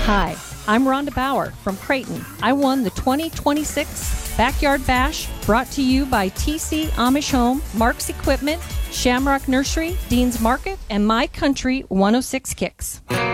Hi, I'm Rhonda Bauer from Creighton. I won the 2026 Backyard Bash, brought to you by TC Amish Home, Mark's Equipment, Shamrock Nursery, Dean's Market, and My Country 106 Kicks.